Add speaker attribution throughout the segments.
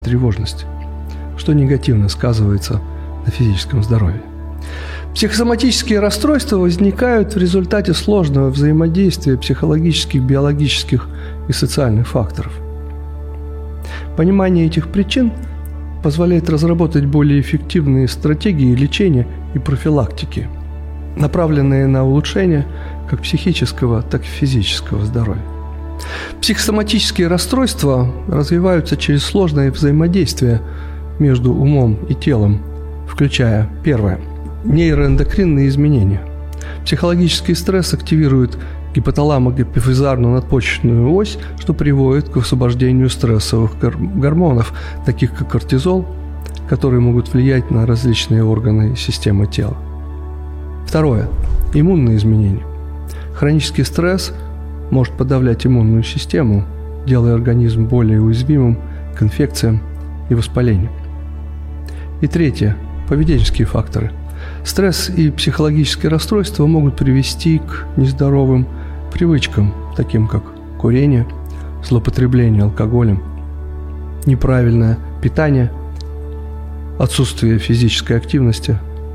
Speaker 1: тревожность, что негативно сказывается на физическом здоровье. Психосоматические расстройства возникают в результате сложного взаимодействия психологических, биологических и социальных факторов. Понимание этих причин позволяет разработать более эффективные стратегии лечения и профилактики, направленные на улучшение как психического, так и физического здоровья. Психосоматические расстройства развиваются через сложное взаимодействие между умом и телом, включая, первое, нейроэндокринные изменения. Психологический стресс активирует гипоталамо-гипофизарную надпочечную ось, что приводит к освобождению стрессовых гормонов, таких как кортизол, которые могут влиять на различные органы и системы тела. Второе. Иммунные изменения. Хронический стресс может подавлять иммунную систему, делая организм более уязвимым к инфекциям и воспалению. И третье. Поведенческие факторы. Стресс и психологические расстройства могут привести к нездоровым привычкам, таким как курение, злоупотребление алкоголем, неправильное питание, отсутствие физической активности,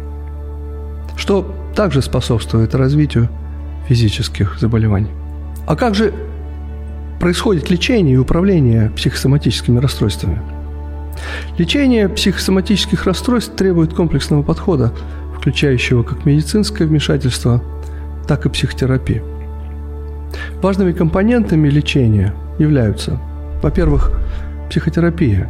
Speaker 1: что также способствует развитию физических заболеваний. А как же происходит лечение и управление психосоматическими расстройствами? Лечение психосоматических расстройств требует комплексного подхода, включающего как медицинское вмешательство, так и психотерапию. Важными компонентами лечения являются, во-первых, психотерапия,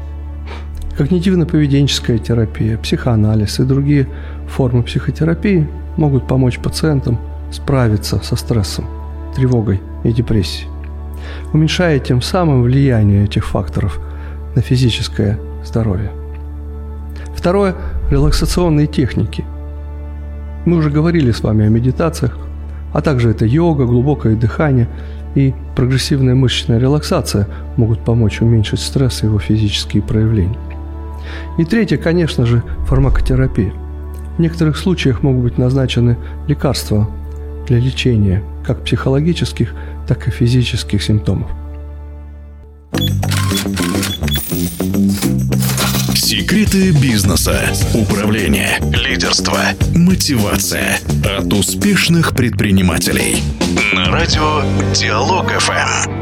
Speaker 1: когнитивно-поведенческая терапия, психоанализ и другие формы психотерапии могут помочь пациентам справиться со стрессом, тревогой и депрессией, уменьшая тем самым влияние этих факторов на физическое здоровье. Второе – релаксационные техники. Мы уже говорили с вами о медитациях, а также это йога, глубокое дыхание и прогрессивная мышечная релаксация могут помочь уменьшить стресс и его физические проявления. И третье, конечно же, фармакотерапия. В некоторых случаях могут быть назначены лекарства для лечения как психологических, так и физических симптомов.
Speaker 2: Секреты бизнеса, управления, лидерства, мотивация от успешных предпринимателей. На радио Диалог ФМ.